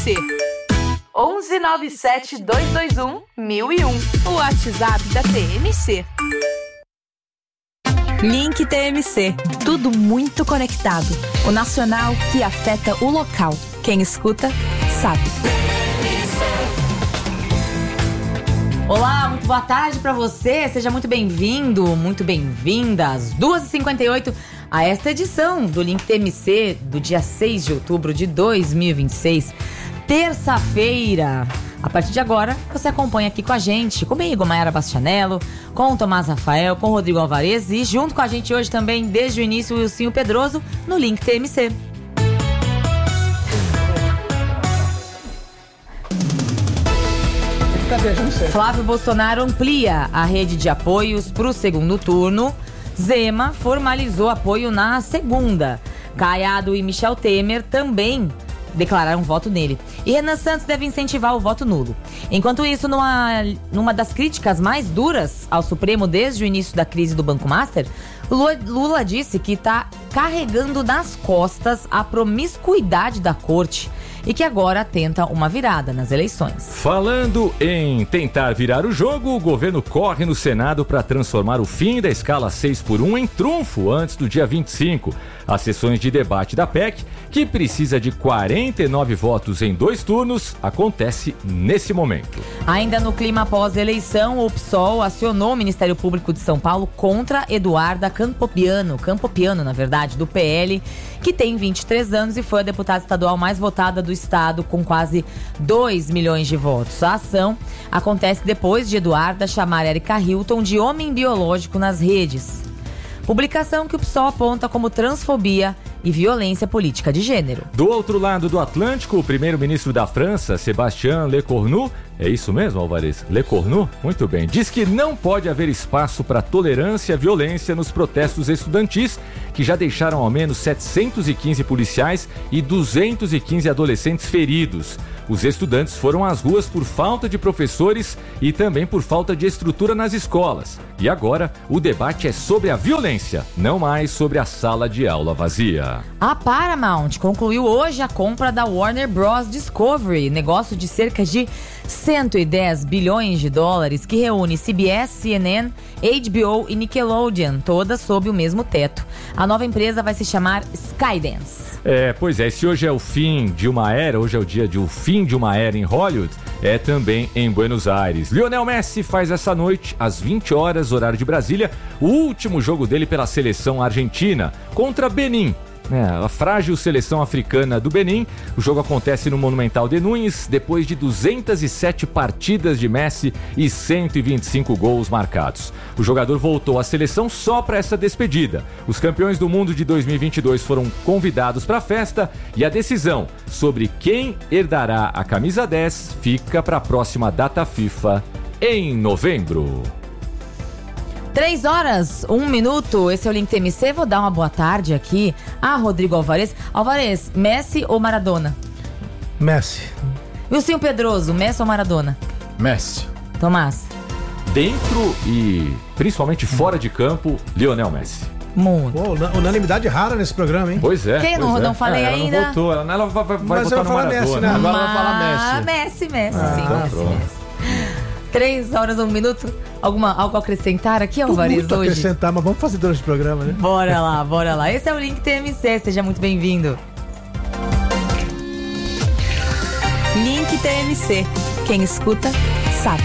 TMC. 1197-221-1001. O WhatsApp da TMC. Link TMC. Tudo muito conectado. O nacional que afeta o local. Quem escuta, sabe. Olá, muito boa tarde pra você. Seja muito bem-vindo, muito bem-vinda às 2h58 a esta edição do Link TMC do dia 6 de outubro de 2026, terça-feira. A partir de agora, você acompanha aqui com a gente, comigo, Mayara Bastianello, com o Tomás Rafael, com o Rodrigo Alvarez e junto com a gente hoje também, desde o início, o Wilsinho Pedroso, no Link TMC. Flávio Bolsonaro amplia a rede de apoios para o segundo turno. Zema formalizou apoio na segunda. Caiado e Michel Temer também declararam voto nele. E Renan Santos deve incentivar o voto nulo. Enquanto isso, numa das críticas mais duras ao Supremo desde o início da crise do Banco Master, Lula disse que está carregando nas costas a promiscuidade da corte e que agora tenta uma virada nas eleições. Falando em tentar virar o jogo, o governo corre no Senado para transformar o fim da escala 6x1 em trunfo antes do dia 25. As sessões de debate da PEC, que precisa de 49 votos em 2 turnos, acontece nesse momento. Ainda no clima pós-eleição, o PSOL acionou o Ministério Público de São Paulo contra Eduarda Campopiano, na verdade, do PL, que tem 23 anos e foi a deputada estadual mais votada do estado, com quase 2 milhões de votos. A ação acontece depois de Eduarda chamar Erika Hilton de homem biológico nas redes. Publicação que o PSOL aponta como transfobia e violência política de gênero. Do outro lado do Atlântico, o primeiro-ministro da França, Sébastien Lecornu, é isso mesmo, Alvarez? Lecornu? Muito bem. Diz que não pode haver espaço para tolerância à violência nos protestos estudantis, que já deixaram ao menos 715 policiais e 215 adolescentes feridos. Os estudantes foram às ruas por falta de professores e também por falta de estrutura nas escolas. E agora, o debate é sobre a violência, não mais sobre a sala de aula vazia. A Paramount concluiu hoje a compra da Warner Bros. Discovery, negócio de cerca de 110 bilhões de dólares que reúne CBS, CNN, HBO e Nickelodeon, todas sob o mesmo teto. A nova empresa vai se chamar Skydance. Pois é, se hoje é o fim de uma era, hoje é o dia do fim de uma era em Hollywood, é também em Buenos Aires. Lionel Messi faz essa noite, às 20 horas, horário de Brasília, o último jogo dele pela seleção argentina, contra Benin. A frágil seleção africana do Benin. O jogo acontece no Monumental de Núñez, depois de 207 partidas de Messi e 125 gols marcados. O jogador voltou à seleção só para essa despedida. Os campeões do mundo de 2022 foram convidados para a festa e a decisão sobre quem herdará a camisa 10 fica para a próxima data FIFA em novembro. 3 horas, 1 minuto, esse é o Link TMC. Vou dar uma boa tarde aqui a Rodrigo Alvarez. Alvarez, Messi ou Maradona? Messi. Wilsinho Pedroso, Messi ou Maradona? Messi. Tomás? Dentro e principalmente fora de campo, Lionel Messi. Muito. Unanimidade rara nesse programa, hein? Pois é. Quem não falei ela ainda? Não votou, ela vai mas votar no Maradona. Messi, né? Agora vai falar Messi, sim, então Messi. 3 horas, 1 minuto. Algo a acrescentar aqui, Alvarez, muito hoje? Acrescentar, mas vamos fazer durante o programa, né? Bora lá. Esse é o Link TMC, seja muito bem-vindo. Link TMC. Quem escuta, sabe.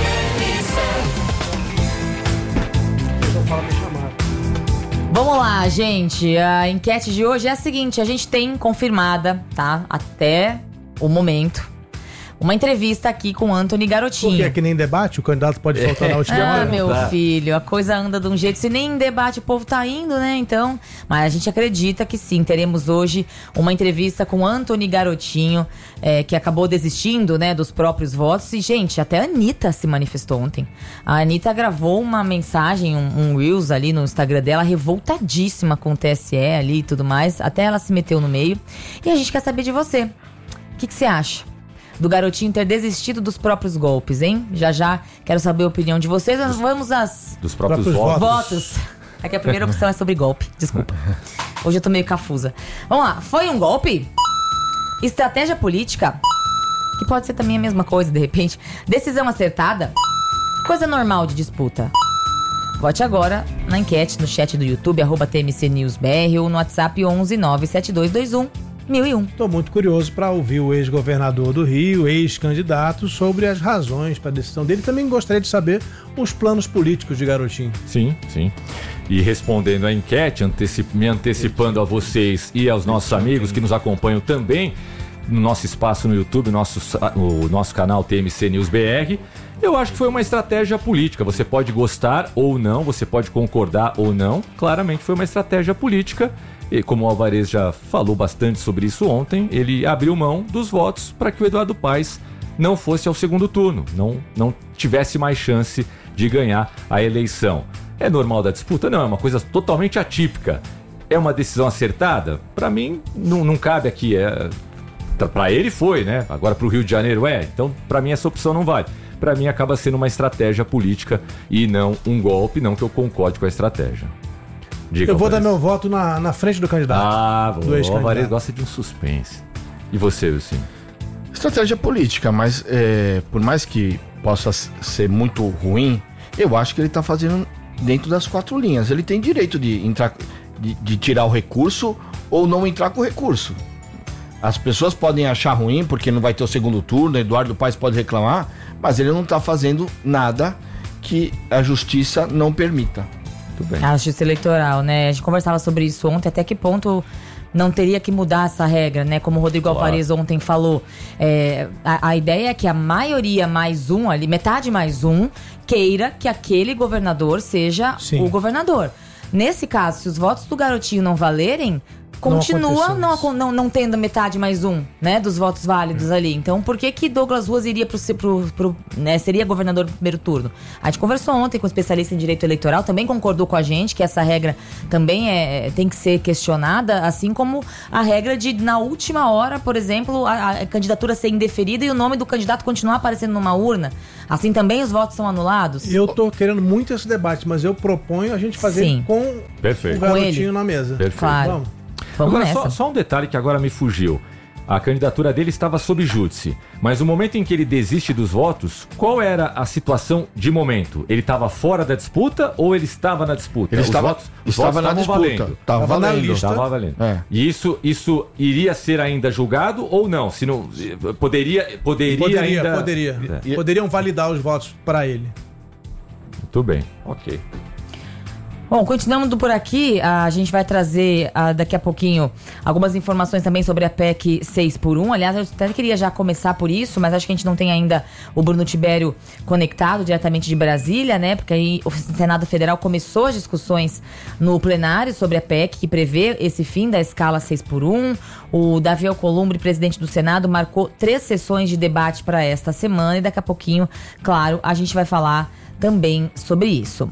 Vamos lá, gente. A enquete de hoje é a seguinte. A gente tem confirmada, tá? Até o momento, uma entrevista aqui com Antony Garotinho. Porque é que nem debate, o candidato pode faltar na última hora. Meu filho, a coisa anda de um jeito. Se nem em debate o povo tá indo, né? Então, mas a gente acredita que sim, teremos hoje uma entrevista com Antony Garotinho, que acabou desistindo, né, dos próprios votos. E, gente, até a Anitta se manifestou ontem. A Anitta gravou uma mensagem, um Reels ali no Instagram dela, revoltadíssima com o TSE ali e tudo mais. Até ela se meteu no meio. E a gente quer saber de você. O que você acha do Garotinho ter desistido dos próprios golpes, hein? Já quero saber a opinião de vocês. Nós vamos dos próprios votos. É que a primeira opção é sobre golpe, desculpa. Hoje eu tô meio cafusa. Vamos lá, foi um golpe? Estratégia política? que pode ser também a mesma coisa, de repente. Decisão acertada, coisa normal de disputa. Vote agora na enquete no chat do YouTube, @TMCNewsBR, ou no WhatsApp 11 97221 1001. Estou muito curioso para ouvir o ex-governador do Rio, ex-candidato, sobre as razões para a decisão dele. Também gostaria de saber os planos políticos de Garotinho. Sim. E respondendo à enquete, me antecipando a vocês e aos nossos amigos que nos acompanham também no nosso espaço no YouTube, o nosso canal TMC News BR, eu acho que foi uma estratégia política. Você pode gostar ou não, você pode concordar ou não. Claramente foi uma estratégia política. E como o Alvarez já falou bastante sobre isso ontem, ele abriu mão dos votos para que o Eduardo Paes não fosse ao segundo turno, não tivesse mais chance de ganhar a eleição. É normal da disputa? Não, é uma coisa totalmente atípica. É uma decisão acertada? Para mim, não cabe aqui. Para ele foi, né? Agora para o Rio de Janeiro então para mim essa opção não vale. Para mim acaba sendo uma estratégia política e não um golpe, não que eu concorde com a estratégia. Diga, eu vou dar meu voto na frente do candidato. O Alvarez gosta de um suspense. E você, Wilson? Estratégia política, mas por mais que possa ser muito ruim, eu acho que ele está fazendo dentro das 4 linhas. Ele tem direito de entrar, de tirar o recurso ou não entrar com o recurso. As pessoas podem achar ruim porque não vai ter o segundo turno, Eduardo Paes pode reclamar, mas ele não está fazendo nada que a justiça não permita. A justiça eleitoral, né? A gente conversava sobre isso ontem, até que ponto não teria que mudar essa regra, né? Como o Rodrigo Alvarez ontem falou. A ideia é que a maioria mais um ali, metade mais um, queira que aquele governador seja o governador. Nesse caso, se os votos do Garotinho não valerem, continua não tendo metade mais um, né, dos votos válidos ali. Então, por que Douglas Ruas iria seria governador no primeiro turno? A gente conversou ontem com um especialista em direito eleitoral, também concordou com a gente que essa regra também tem que ser questionada, assim como a regra de, na última hora, por exemplo, a candidatura ser indeferida e o nome do candidato continuar aparecendo numa urna. Assim também os votos são anulados? Eu tô querendo muito esse debate, mas eu proponho a gente fazer com o Garotinho na mesa. Perfeito. Claro. Vamos agora, só um detalhe que agora me fugiu. A candidatura dele estava sob júdice, mas no momento em que ele desiste dos votos, qual era a situação de momento? Ele estava fora da disputa ou ele estava na disputa? Ele estava na disputa. Estava na lista. Estava valendo. E isso iria ser ainda julgado ou não? Se não poderia ainda... Poderiam validar os votos para ele. Muito bem, ok. Bom, continuando por aqui, a gente vai trazer daqui a pouquinho algumas informações também sobre a PEC 6x1. Aliás, eu até queria já começar por isso, mas acho que a gente não tem ainda o Bruno Tibério conectado diretamente de Brasília, né? Porque aí o Senado Federal começou as discussões no plenário sobre a PEC, que prevê esse fim da escala 6x1. O Davi Alcolumbre, presidente do Senado, marcou 3 sessões de debate para esta semana e daqui a pouquinho, claro, a gente vai falar também sobre isso.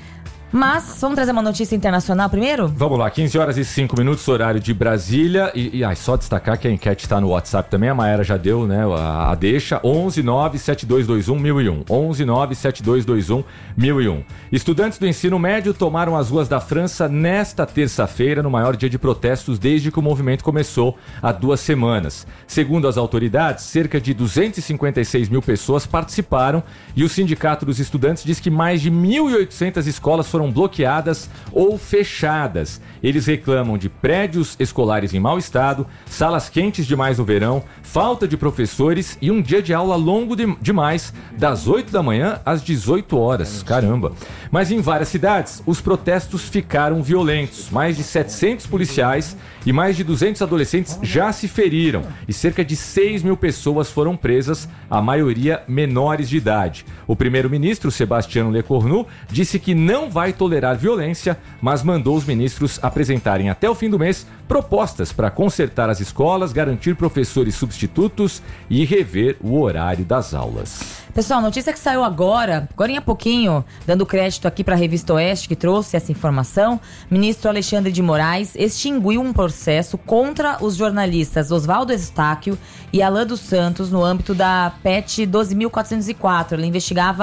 Mas, vamos trazer uma notícia internacional primeiro? Vamos lá, 15 horas e 5 minutos, horário de Brasília. E só destacar que a enquete está no WhatsApp também, a Maera já deu, né, a deixa. 11 97221 1001. 11 97221 1001. Estudantes do ensino médio tomaram as ruas da França nesta terça-feira, no maior dia de protestos desde que o movimento começou há 2 semanas. Segundo as autoridades, cerca de 256 mil pessoas participaram e o Sindicato dos Estudantes diz que mais de 1.800 escolas foram bloqueadas ou fechadas. Eles reclamam de prédios escolares em mau estado, salas quentes demais no verão, falta de professores e um dia de aula longo demais, das 8 da manhã às 18 horas. Caramba! Mas em várias cidades, os protestos ficaram violentos. Mais de 700 policiais e mais de 200 adolescentes já se feriram e cerca de 6 mil pessoas foram presas, a maioria menores de idade. O primeiro-ministro, Sebastião Lecornu, disse que não vai tolerar violência, mas mandou os ministros apresentarem até o fim do mês propostas para consertar as escolas, garantir professores substitutos e rever o horário das aulas. Pessoal, notícia que saiu agora há pouquinho, dando crédito aqui para a Revista Oeste, que trouxe essa informação. Ministro Alexandre de Moraes extinguiu um processo contra os jornalistas Oswaldo Eustáquio e Alain dos Santos no âmbito da PEC 12.404. Ele investigava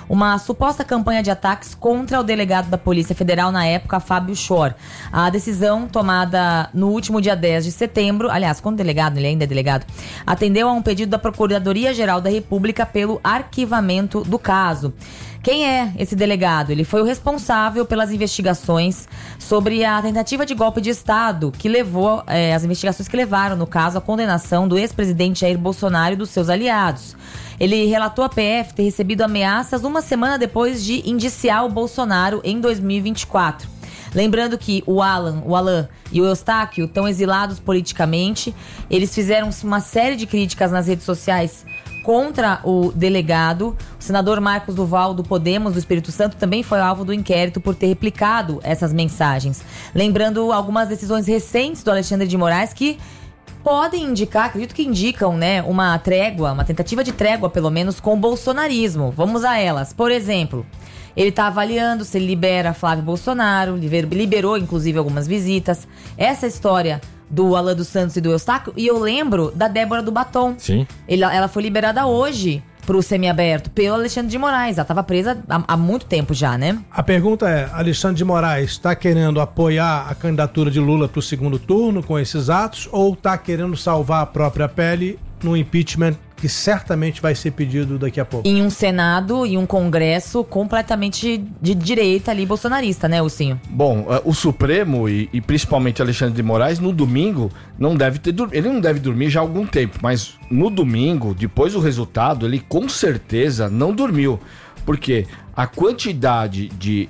uma suposta campanha de ataques contra o delegado da Polícia Federal na época, Fábio Schor. A decisão tomada no último dia 10 de setembro, aliás, quando o delegado, ele ainda é delegado, atendeu a um pedido da Procuradoria-Geral da República pelo arquivamento do caso. Quem é esse delegado? Ele foi o responsável pelas investigações sobre a tentativa de golpe de Estado que levou, as investigações que levaram, no caso, à condenação do ex-presidente Jair Bolsonaro e dos seus aliados. Ele relatou à PF ter recebido ameaças uma semana depois de indiciar o Bolsonaro em 2024. Lembrando que o Alan e o Eustáquio estão exilados politicamente. Eles fizeram uma série de críticas nas redes sociais contra o delegado. O senador Marcos Duval, do Podemos, do Espírito Santo, também foi alvo do inquérito por ter replicado essas mensagens. Lembrando algumas decisões recentes do Alexandre de Moraes que podem indicar, acredito que indicam, né, uma trégua, uma tentativa de trégua, pelo menos, com o bolsonarismo. Vamos a elas. Por exemplo, ele está avaliando se ele libera Flávio Bolsonaro, liberou, inclusive, algumas visitas. Essa história do Alan dos Santos e do Eustáquio, e eu lembro da Débora do Batom. Sim. Ela foi liberada hoje pro semiaberto pelo Alexandre de Moraes. Ela estava presa há muito tempo já, né? A pergunta é, Alexandre de Moraes está querendo apoiar a candidatura de Lula pro segundo turno com esses atos ou está querendo salvar a própria pele no impeachment que certamente vai ser pedido daqui a pouco? Em um Senado e um Congresso completamente de direita ali, bolsonarista, né, Ursinho? Bom, o Supremo e principalmente Alexandre de Moraes, no domingo, não deve ter dormido. Ele não deve dormir já há algum tempo, mas no domingo, depois do resultado, ele com certeza não dormiu. Porque a quantidade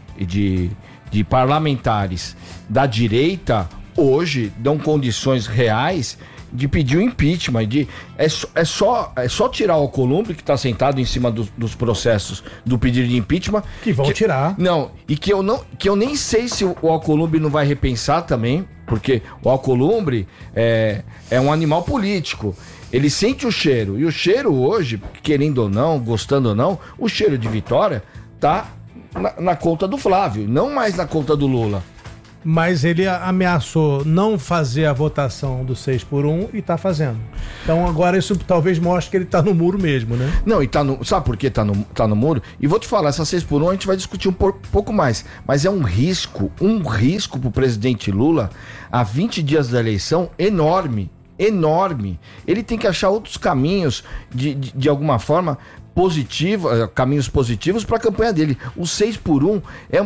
de parlamentares da direita hoje dão condições reais de pedir o impeachment. É só tirar o Alcolumbre, que está sentado em cima dos processos do pedido de impeachment. Que vão tirar. Não, e que eu nem sei se o Alcolumbre não vai repensar também, porque o Alcolumbre é um animal político. Ele sente o cheiro. E o cheiro hoje, querendo ou não, gostando ou não, o cheiro de vitória tá na conta do Flávio, não mais na conta do Lula. Mas ele ameaçou não fazer a votação do 6x1 e tá fazendo. Então agora isso talvez mostre que ele tá no muro mesmo, né? Não, e sabe por que tá no muro? E vou te falar, essa 6x1 a gente vai discutir um pouco mais. Mas é um risco pro presidente Lula, a 20 dias da eleição, enorme. Ele tem que achar outros caminhos de alguma forma caminhos positivos para a campanha dele. O 6x1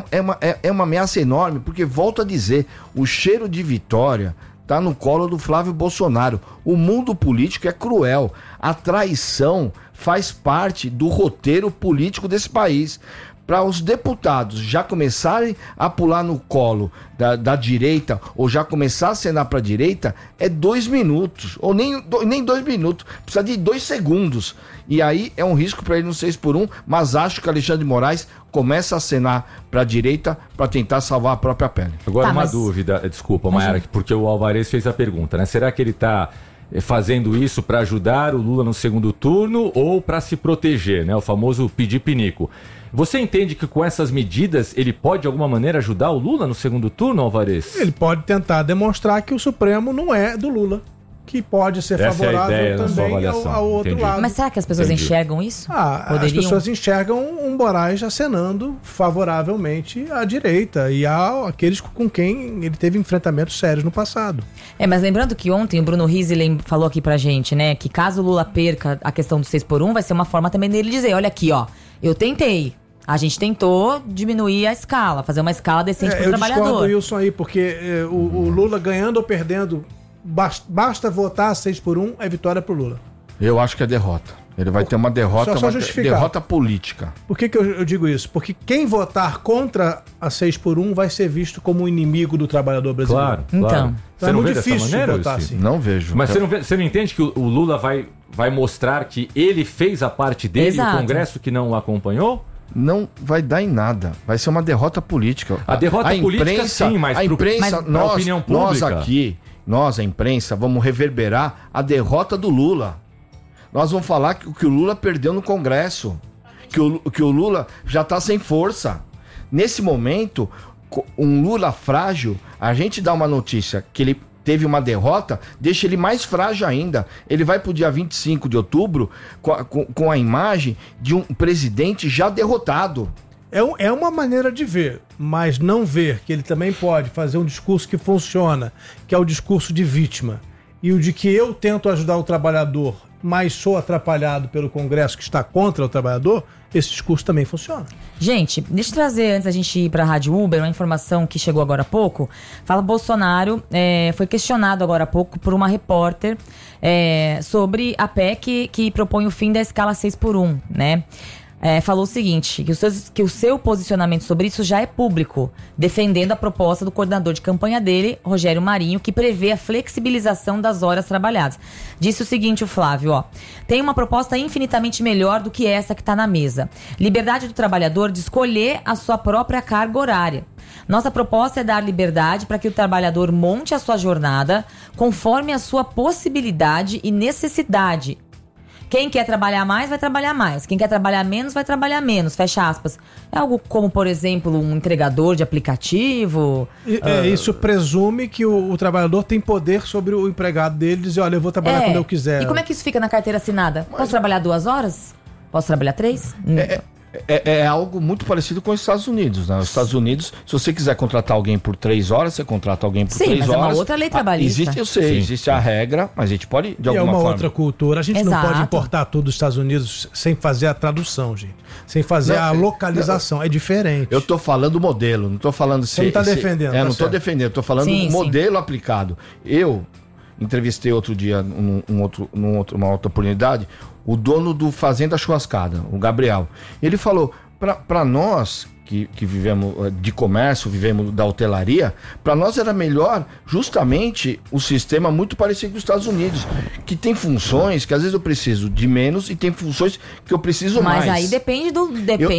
é uma ameaça enorme, porque, volto a dizer, o cheiro de vitória tá no colo do Flávio Bolsonaro. O mundo político é cruel. A traição faz parte do roteiro político desse país. Para os deputados já começarem a pular no colo da direita, ou já começar a acenar para a direita, é 2 minutos, ou nem 2 minutos, precisa de 2 segundos. E aí é um risco para ele no 6x1, mas acho que Alexandre de Moraes começa a acenar para a direita para tentar salvar a própria pele. Agora uma dúvida, desculpa, Mayara, porque o Alvarez fez a pergunta, né? Será que ele está fazendo isso para ajudar o Lula no segundo turno ou para se proteger, né? O famoso pedir pinico. Você entende que com essas medidas ele pode de alguma maneira ajudar o Lula no segundo turno, Alvarez? Ele pode tentar demonstrar que o Supremo não é do Lula, que pode ser favorável também ao outro lado. Mas será que as pessoas enxergam isso? As pessoas enxergam um Moraes acenando favoravelmente à direita e a aqueles com quem ele teve enfrentamentos sérios no passado. Mas lembrando que ontem o Bruno Rizzi falou aqui pra gente, né, que caso o Lula perca a questão do 6x1, vai ser uma forma também dele dizer, olha aqui, ó, eu tentei. A gente tentou diminuir a escala, fazer uma escala decente pro trabalhador. Eu discordo, Wilson, aí, porque o Lula ganhando ou perdendo, basta votar 6x1, é vitória pro Lula. Eu acho que é derrota. Ele vai ter uma derrota, derrota política. Por que eu digo isso? Porque quem votar contra a 6x1 vai ser visto como um inimigo do trabalhador brasileiro. Claro. Então você não vê dessa maneira, votar assim. Não vejo. Mas você não entende que o Lula vai mostrar que ele fez a parte dele e o Congresso que não o acompanhou? Não vai dar em nada. Vai ser uma derrota política. A derrota política sim, mas a imprensa, a opinião pública. Nós, a imprensa, vamos reverberar a derrota do Lula. Nós vamos falar que o Lula perdeu no Congresso. Que o Lula já está sem força. Nesse momento, um Lula frágil, a gente dá uma notícia que ele teve uma derrota, deixa ele mais frágil ainda. Ele vai pro dia 25 de outubro com a imagem de um presidente já derrotado. É uma maneira de ver, mas não ver que ele também pode fazer um discurso que funciona, que é o discurso de vítima. E o de que eu tento ajudar o trabalhador, mas sou atrapalhado pelo Congresso que está contra o trabalhador, esse discurso também funciona. Gente, deixa eu trazer, antes da gente ir para a Rádio Uber, uma informação que chegou agora há pouco. Fala, Bolsonaro foi questionado agora há pouco por uma repórter sobre a PEC que propõe o fim da escala 6x1, né? Falou o seguinte, que o seu posicionamento sobre isso já é público, defendendo a proposta do coordenador de campanha dele, Rogério Marinho, que prevê a flexibilização das horas trabalhadas. Disse o seguinte, o Flávio, tem uma proposta infinitamente melhor do que essa que está na mesa. Liberdade do trabalhador de escolher a sua própria carga horária. Nossa proposta é dar liberdade para que o trabalhador monte a sua jornada conforme a sua possibilidade e necessidade. Quem quer trabalhar mais, vai trabalhar mais. Quem quer trabalhar menos, vai trabalhar menos. Fecha aspas. É algo como, por exemplo, um entregador de aplicativo? Isso presume que o trabalhador tem poder sobre o empregado dele. Dizer, olha, eu vou trabalhar quando eu quiser. E como é que isso fica na carteira assinada? Posso trabalhar 2 horas? Posso trabalhar 3? É algo muito parecido com os Estados Unidos, né? Os Estados Unidos, se você quiser contratar alguém por 3 horas, você contrata alguém por 3 horas. Sim, mas é uma outra lei trabalhista. Existe, eu sei, existe a regra, mas a gente pode, de alguma forma... É uma outra cultura. A gente não pode importar tudo dos Estados Unidos sem fazer a tradução, gente. Sem fazer a localização. É diferente. Eu tô falando do modelo, não tô falando... Você não tá defendendo. Não tô defendendo, tô falando do modelo aplicado. Eu entrevistei outro dia, numa outra oportunidade, o dono do Fazenda Churrascada, o Gabriel. Ele falou, para nós que vivemos de comércio, vivemos da hotelaria, para nós era melhor justamente o sistema muito parecido com os Estados Unidos, que tem funções que às vezes eu preciso de menos e tem funções que eu preciso mais. Mas aí depende do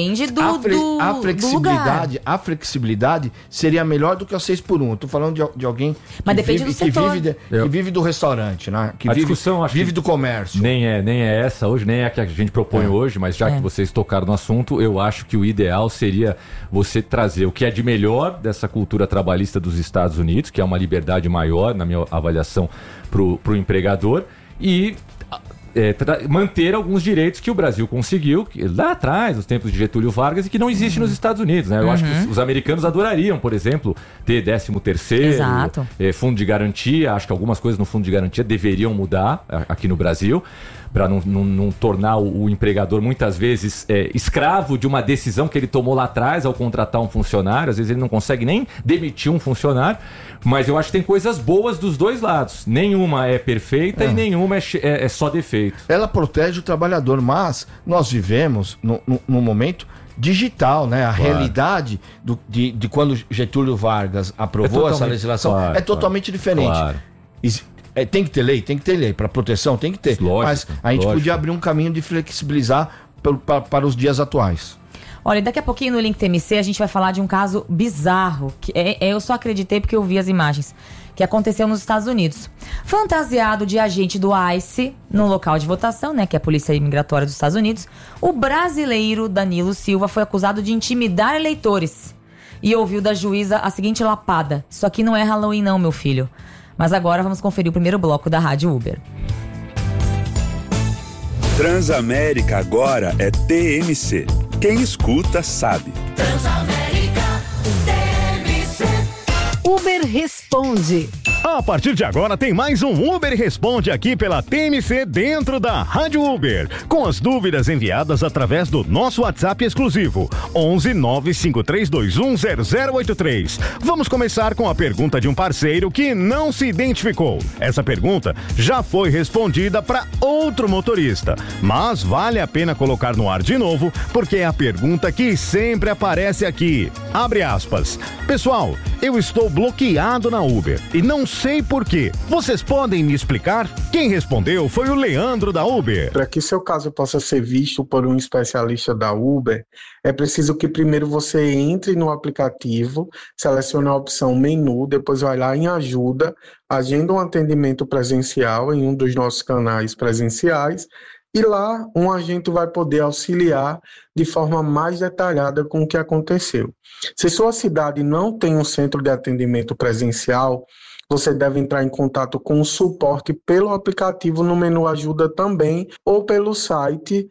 lugar. A flexibilidade seria melhor do que o 6x1. Eu tô falando de alguém que vive do restaurante, né? Que vive do comércio. Nem é essa hoje, nem é a que a gente propõe hoje, mas já que vocês tocaram no assunto, eu acho que o ideal seria você trazer o que é de melhor dessa cultura trabalhista dos Estados Unidos, que é uma liberdade maior, na minha avaliação, pro empregador, e manter alguns direitos que o Brasil conseguiu lá atrás, nos tempos de Getúlio Vargas, e que não existe nos Estados Unidos, né? Eu acho que os americanos adorariam, por exemplo, ter 13º, fundo de garantia. Acho que algumas coisas no fundo de garantia deveriam mudar aqui no Brasil, para não tornar o empregador muitas vezes escravo de uma decisão que ele tomou lá atrás ao contratar um funcionário. Às vezes ele não consegue nem demitir um funcionário, mas eu acho que tem coisas boas dos dois lados. Nenhuma é perfeita e nenhuma é só defeito. Ela protege o trabalhador, mas nós vivemos num momento digital, né? A realidade de quando Getúlio Vargas aprovou essa legislação é totalmente diferente. Claro. Tem que ter lei para proteção, tem que ter. Lógico, mas a gente podia abrir um caminho de flexibilizar para os dias atuais. Olha, daqui a pouquinho no Link TMC a gente vai falar de um caso bizarro, que eu só acreditei porque eu vi as imagens, que aconteceu nos Estados Unidos. Fantasiado de agente do ICE no local de votação, né, que é a Polícia Imigratória dos Estados Unidos, o brasileiro Danilo Silva foi acusado de intimidar eleitores e ouviu da juíza a seguinte lapada: isso aqui não é Halloween não, meu filho. Mas agora vamos conferir o primeiro bloco da Rádio Uber. Transamérica agora é TMC. Quem escuta sabe. Transamérica TMC. Uber Responde. A partir de agora tem mais um Uber Responde aqui pela TMC dentro da Rádio Uber, com as dúvidas enviadas através do nosso WhatsApp exclusivo 11 95321 0083. Vamos começar com a pergunta de um parceiro que não se identificou. Essa pergunta já foi respondida para outro motorista, mas vale a pena colocar no ar de novo, porque é a pergunta que sempre aparece aqui. Abre aspas. Pessoal, eu estou bloqueado na Uber e não sei por quê. Vocês podem me explicar? Quem respondeu foi o Leandro da Uber. Para que seu caso possa ser visto por um especialista da Uber, é preciso que primeiro você entre no aplicativo, selecione a opção menu, depois vai lá em ajuda, agenda um atendimento presencial em um dos nossos canais presenciais, e lá um agente vai poder auxiliar de forma mais detalhada com o que aconteceu. Se sua cidade não tem um centro de atendimento presencial, você deve entrar em contato com o suporte pelo aplicativo no menu Ajuda também, ou pelo site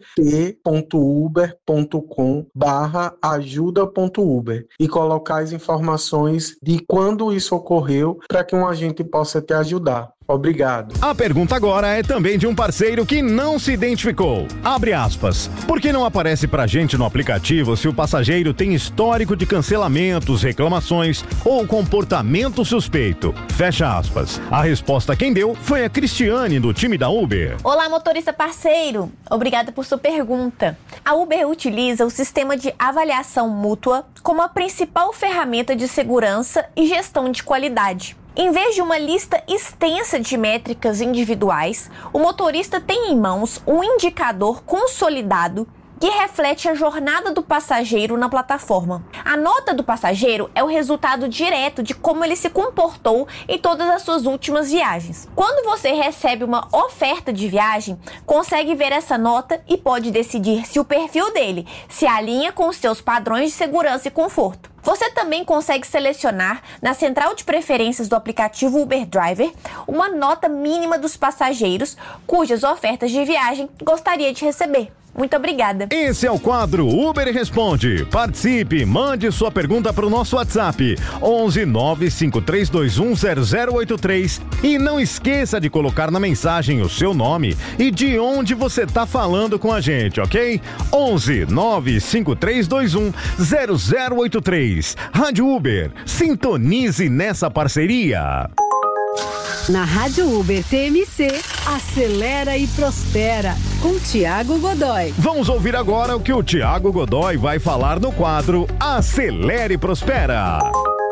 t.uber.com/ajuda.uber e colocar as informações de quando isso ocorreu para que um agente possa te ajudar. Obrigado. A pergunta agora é também de um parceiro que não se identificou. Abre aspas. Por que não aparece pra gente no aplicativo se o passageiro tem histórico de cancelamentos, reclamações ou comportamento suspeito? Fecha aspas. A resposta quem deu foi a Cristiane, do time da Uber. Olá, motorista parceiro. Obrigada por sua pergunta. A Uber utiliza o sistema de avaliação mútua como a principal ferramenta de segurança e gestão de qualidade. Em vez de uma lista extensa de métricas individuais, o motorista tem em mãos um indicador consolidado que reflete a jornada do passageiro na plataforma. A nota do passageiro é o resultado direto de como ele se comportou em todas as suas últimas viagens. Quando você recebe uma oferta de viagem, consegue ver essa nota e pode decidir se o perfil dele se alinha com os seus padrões de segurança e conforto. Você também consegue selecionar na central de preferências do aplicativo Uber Driver uma nota mínima dos passageiros cujas ofertas de viagem gostaria de receber. Muito obrigada. Esse é o quadro Uber Responde. Participe, mande sua pergunta para o nosso WhatsApp 11 95321 0083 e não esqueça de colocar na mensagem o seu nome e de onde você está falando com a gente, ok? 11 95321 0083. Rádio Uber, sintonize nessa parceria. Na Rádio Uber TMC, acelera e prospera, com Thiago Godoy. Vamos ouvir agora o que o Thiago Godoy vai falar no quadro Acelera e Prospera.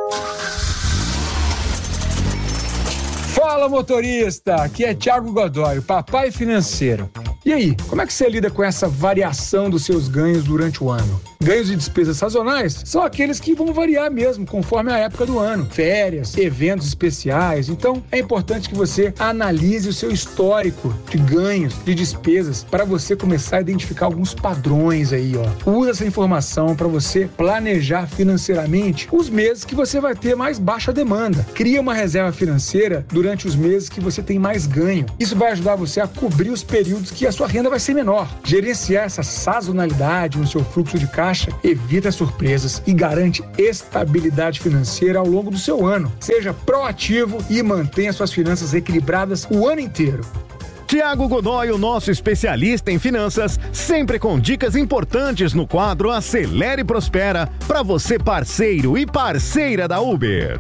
Fala, motorista! Aqui é Thiago Godoy, o papai financeiro. E aí, como é que você lida com essa variação dos seus ganhos durante o ano? Ganhos de despesas sazonais são aqueles que vão variar mesmo conforme a época do ano. Férias, eventos especiais. Então, é importante que você analise o seu histórico de ganhos, de despesas, para você começar a identificar alguns padrões aí, ó. Usa essa informação para você planejar financeiramente os meses que você vai ter mais baixa demanda. Cria uma reserva financeira durante os meses que você tem mais ganho. Isso vai ajudar você a cobrir os períodos que a sua renda vai ser menor. Gerenciar essa sazonalidade no seu fluxo de caixa evita surpresas e garante estabilidade financeira ao longo do seu ano. Seja proativo e mantenha suas finanças equilibradas o ano inteiro. Thiago Godoy, o nosso especialista em finanças, sempre com dicas importantes no quadro Acelera e Prospera, para você parceiro e parceira da Uber.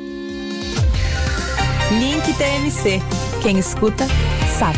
Link TMC. Quem escuta, sabe.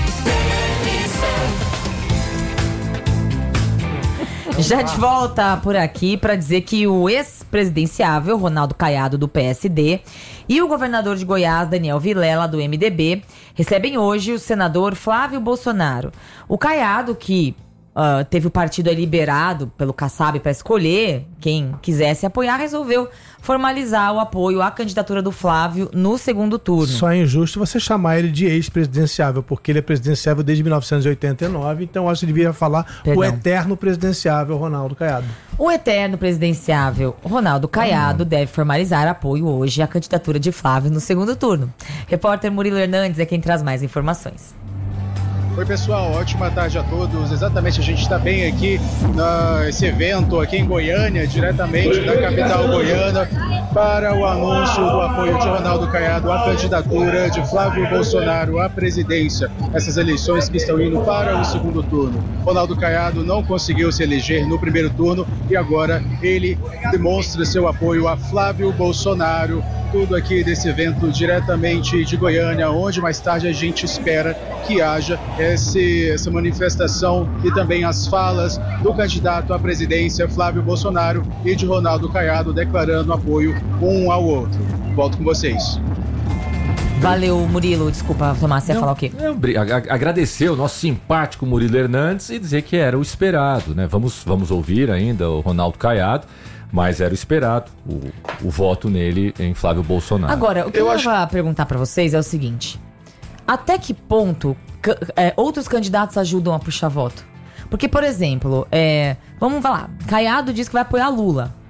Já de volta por aqui para dizer que o ex-presidenciável Ronaldo Caiado, do PSD, e o governador de Goiás, Daniel Vilela, do MDB, recebem hoje o senador Flávio Bolsonaro. O Caiado, que teve o partido liberado pelo Kassab para escolher quem quisesse apoiar, resolveu formalizar o apoio à candidatura do Flávio no segundo turno. Só é injusto você chamar ele de ex-presidenciável, porque ele é presidenciável desde 1989, então acho que devia falar o eterno presidenciável Ronaldo Caiado. O eterno presidenciável Ronaldo Caiado deve formalizar apoio hoje à candidatura de Flávio no segundo turno. Repórter Murilo Hernandes é quem traz mais informações. Oi pessoal, ótima tarde a todos. Exatamente, a gente está bem aqui nesse evento aqui em Goiânia, diretamente da capital goiana, para o anúncio do apoio de Ronaldo Caiado à candidatura de Flávio Bolsonaro à presidência. Essas eleições que estão indo para o segundo turno. Ronaldo Caiado não conseguiu se eleger no primeiro turno e agora ele demonstra seu apoio a Flávio Bolsonaro. Tudo aqui desse evento diretamente de Goiânia, onde mais tarde a gente espera que haja essa manifestação e também as falas do candidato à presidência Flávio Bolsonaro e de Ronaldo Caiado declarando apoio um ao outro. Volto com vocês. Valeu, Murilo. Desculpa, Tomás, você ia falar o quê? Agradecer o nosso simpático Murilo Hernandes e dizer que era o esperado, né? Vamos ouvir ainda o Ronaldo Caiado. Mas era o esperado, o voto nele em Flávio Bolsonaro. Agora, o que eu ia perguntar pra vocês é o seguinte: até que ponto outros candidatos ajudam a puxar voto? Porque, por exemplo, vamos lá, Caiado diz que vai apoiar Lula.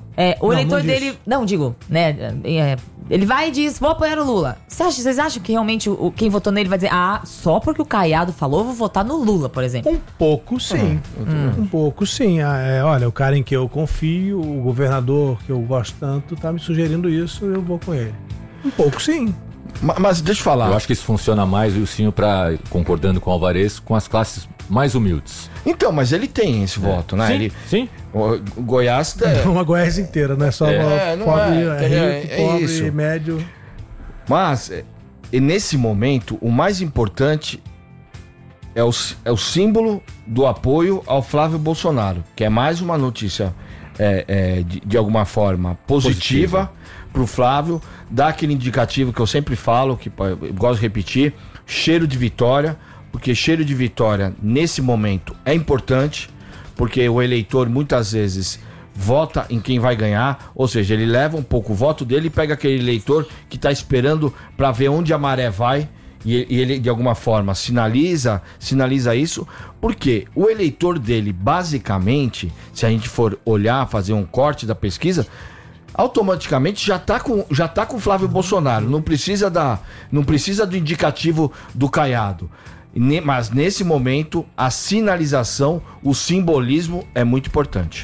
O eleitor dele... Não, digo, né? Ele vai e diz, vou apoiar o Lula. Vocês acham que realmente quem votou nele vai dizer, só porque o Caiado falou, vou votar no Lula, por exemplo? Um pouco, sim. Um pouco, sim. Olha, o cara em que eu confio, o governador que eu gosto tanto, tá me sugerindo isso, eu vou com ele. Um pouco, sim. Mas deixa eu falar. Eu acho que isso funciona mais, Wilsinho, concordando com o Alvarez, com as classes mais humildes. Então, mas ele tem esse voto, né? Sim. O Goiás... Uma Goiás inteira, não é só pobre, rico, pobre, isso. médio. Mas, nesse momento, o mais importante é o símbolo do apoio ao Flávio Bolsonaro, que é mais uma notícia, de alguma forma, positiva pro Flávio, dá aquele indicativo que eu sempre falo, que eu gosto de repetir, cheiro de vitória, porque cheiro de vitória, nesse momento, é importante, porque o eleitor, muitas vezes, vota em quem vai ganhar, ou seja, ele leva um pouco o voto dele e pega aquele eleitor que está esperando para ver onde a maré vai, e ele, de alguma forma, sinaliza isso, porque o eleitor dele, basicamente, se a gente for olhar, fazer um corte da pesquisa, automaticamente já tá com o Flávio Bolsonaro, não precisa do indicativo do Caiado. Mas nesse momento, a sinalização, o simbolismo é muito importante.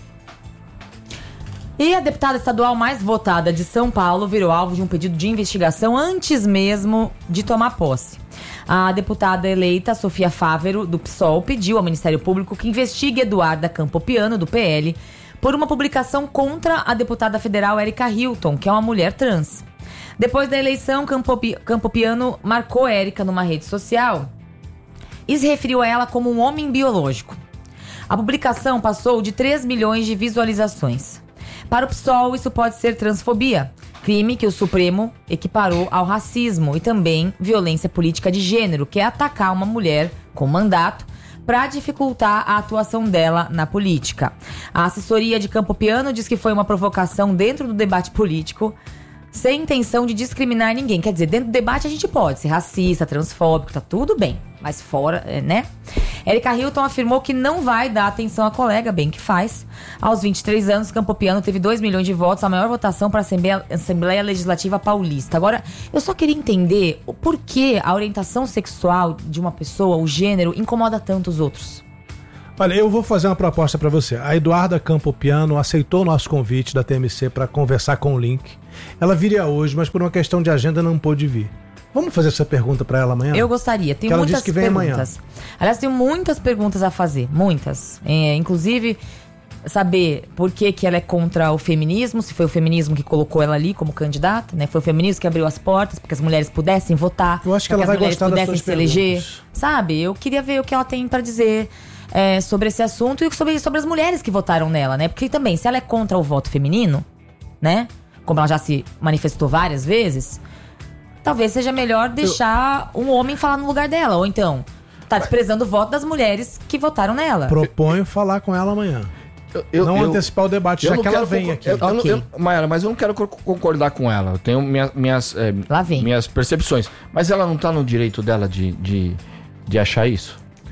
E a deputada estadual mais votada de São Paulo virou alvo de um pedido de investigação antes mesmo de tomar posse. A deputada eleita Sofia Fávero, do PSOL, pediu ao Ministério Público que investigue Eduarda Campopiano, do PL, por uma publicação contra a deputada federal Érica Hilton, que é uma mulher trans. Depois da eleição, Campopiano marcou Érica numa rede social e se referiu a ela como um homem biológico. A publicação passou de 3 milhões de visualizações. Para o PSOL, isso pode ser transfobia, crime que o Supremo equiparou ao racismo, e também violência política de gênero, que é atacar uma mulher com mandato para dificultar a atuação dela na política. A assessoria de Campopiano diz que foi uma provocação dentro do debate político, sem intenção de discriminar ninguém. Quer dizer, dentro do debate a gente pode ser racista, transfóbico, tá tudo bem. Mas fora, né? Érica Hilton afirmou que não vai dar atenção à colega, bem que faz. Aos 23 anos, Campopiano teve 2 milhões de votos, a maior votação para a Assembleia Legislativa Paulista. Agora, eu só queria entender o porquê a orientação sexual de uma pessoa, o gênero, incomoda tanto os outros. Olha, eu vou fazer uma proposta para você. A Eduarda Campopiano aceitou o nosso convite da TMC para conversar com o Link. Ela viria hoje, mas por uma questão de agenda não pôde vir. Vamos fazer essa pergunta para ela amanhã? Eu gostaria. Tenho muitas perguntas. Aliás, tenho muitas perguntas a fazer. Muitas. Inclusive, saber por que ela é contra o feminismo, se foi o feminismo que colocou ela ali como candidata, né? Foi o feminismo que abriu as portas para que as mulheres pudessem votar. Eu acho que ela vai gostar das suas se eleger. Sabe? Eu queria ver o que ela tem para dizer sobre esse assunto e sobre as mulheres que votaram nela, né? Porque também, se ela é contra o voto feminino, né? Como ela já se manifestou várias vezes, talvez seja melhor deixar um homem falar no lugar dela. Ou então, tá desprezando o voto das mulheres que votaram nela. Proponho falar com ela amanhã. Não antecipar o debate, já que ela vem aqui. Mayara, mas eu não quero concordar com ela. Eu tenho minhas percepções. Mas ela não tá no direito dela de achar isso?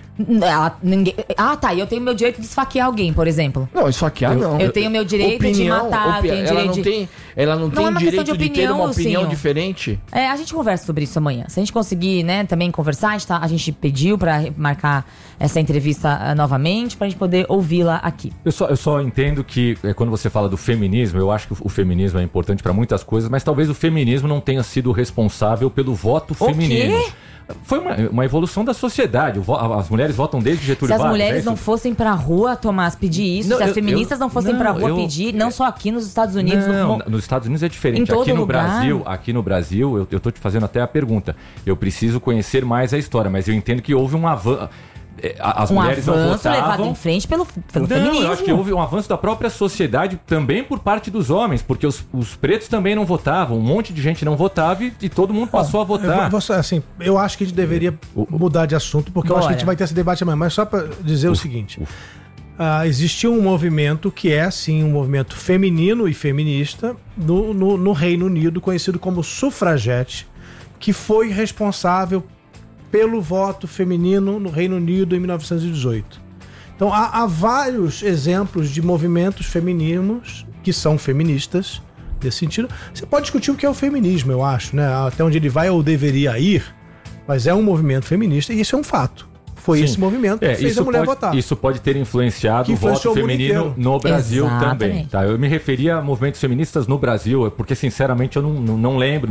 Tá, eu tenho meu direito de esfaquear alguém, por exemplo. Não, esfaquear não. Eu tenho meu direito de matar, ela não tem direito de ter uma opinião diferente? A gente conversa sobre isso amanhã. Se a gente conseguir, né, também conversar, a gente pediu pra marcar essa entrevista novamente, pra gente poder ouvi-la aqui. Eu só entendo que quando você fala do feminismo, eu acho que o feminismo é importante pra muitas coisas, mas talvez o feminismo não tenha sido responsável pelo voto feminino. Quê? Foi uma evolução da sociedade. As mulheres votam desde Getúlio Vargas. Se as mulheres não fossem pra rua, Tomás, pedir isso, se as feministas não fossem pra rua pedir, não só aqui nos Estados Unidos. Nos Estados Unidos é diferente. Aqui no Brasil, eu tô te fazendo até a pergunta. Eu preciso conhecer mais a história, mas eu entendo que houve um avanço. As mulheres não votavam. Levado em frente pelo feminismo. Eu acho que houve um avanço da própria sociedade também por parte dos homens, porque os pretos também não votavam, um monte de gente não votava e todo mundo passou a votar. Eu acho que a gente deveria mudar de assunto, porque eu acho que a gente vai ter esse debate amanhã, mas só para dizer o seguinte. Existiu um movimento que é, sim, um movimento feminino e feminista no Reino Unido, conhecido como sufragete, que foi responsável pelo voto feminino no Reino Unido em 1918. Então há vários exemplos de movimentos femininos que são feministas nesse sentido. Você pode discutir o que é o feminismo, eu acho, né? Até onde ele vai ou deveria ir, mas é um movimento feminista e isso é um fato. Foi esse movimento que fez a mulher votar. Isso pode ter influenciado o voto feminino no Brasil também. Tá? Eu me referia a movimentos feministas no Brasil, porque sinceramente eu não lembro,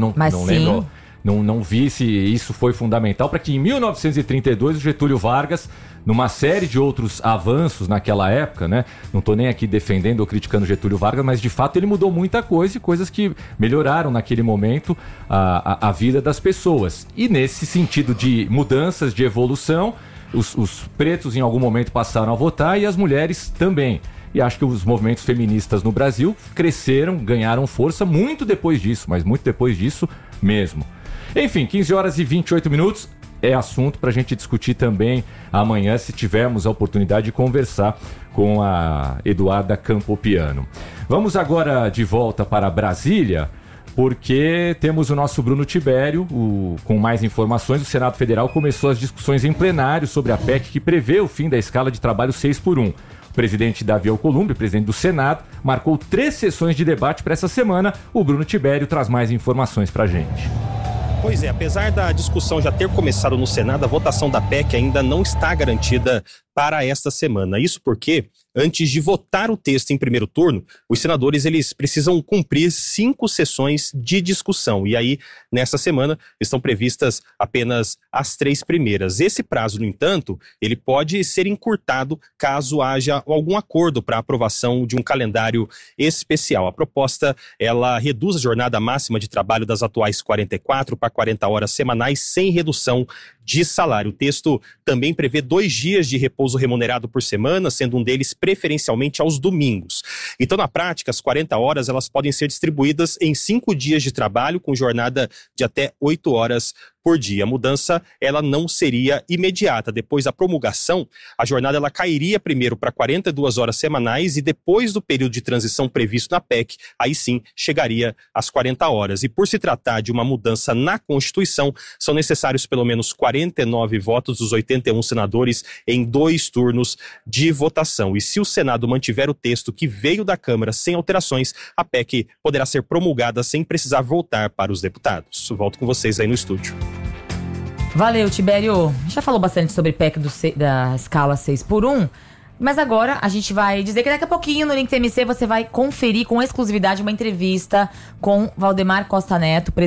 não vi se isso foi fundamental para que em 1932 o Getúlio Vargas, numa série de outros avanços naquela época, né? Não estou nem aqui defendendo ou criticando Getúlio Vargas, mas de fato ele mudou muita coisa e coisas que melhoraram naquele momento a vida das pessoas. E nesse sentido de mudanças, de evolução, os pretos em algum momento passaram a votar e as mulheres também. E acho que os movimentos feministas no Brasil cresceram, ganharam força muito depois disso, mas muito depois disso mesmo. Enfim, 15 horas e 28 minutos é assunto para a gente discutir também amanhã, se tivermos a oportunidade de conversar com a Eduarda Campopiano. Vamos agora de volta para Brasília, porque temos o nosso Bruno Tibério com mais informações. O Senado Federal começou as discussões em plenário sobre a PEC que prevê o fim da escala de trabalho 6x1. O presidente Davi Alcolumbre, presidente do Senado, marcou 3 sessões de debate para essa semana. O Bruno Tibério traz mais informações para a gente. Pois é, apesar da discussão já ter começado no Senado, a votação da PEC ainda não está garantida para esta semana. Isso porque, antes de votar o texto em primeiro turno, os senadores eles precisam cumprir 5 sessões de discussão. E aí, nessa semana, estão previstas apenas as 3 primeiras. Esse prazo, no entanto, ele pode ser encurtado caso haja algum acordo para a aprovação de um calendário especial. A proposta, ela reduz a jornada máxima de trabalho das atuais 44 para 40 horas semanais sem redução de salário. O texto também prevê 2 dias de repouso remunerado por semana, sendo um deles preferencialmente aos domingos. Então, na prática, as 40 horas elas podem ser distribuídas em 5 dias de trabalho, com jornada de até 8 horas por dia. A mudança ela não seria imediata. Depois da promulgação, a jornada ela cairia primeiro para 42 horas semanais e depois do período de transição previsto na PEC, aí sim chegaria às 40 horas. E por se tratar de uma mudança na Constituição, são necessários pelo menos 49 votos dos 81 senadores em 2 turnos de votação. E se o Senado mantiver o texto que veio da Câmara sem alterações, a PEC poderá ser promulgada sem precisar voltar para os deputados. Volto com vocês aí no estúdio. Valeu, Tibério. Já falou bastante sobre PEC da escala 6x1, mas agora a gente vai dizer que daqui a pouquinho no Link TMC você vai conferir com exclusividade uma entrevista com Valdemar Costa Neto,